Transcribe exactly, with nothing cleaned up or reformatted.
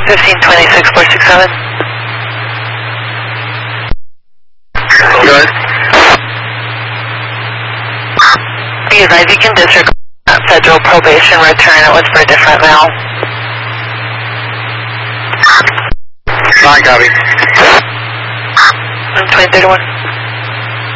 fifteen twenty-six four six seven. Good. Be advised you can disregard federal probation return. It was for a different mail. Fine, copy. twenty thirty-one.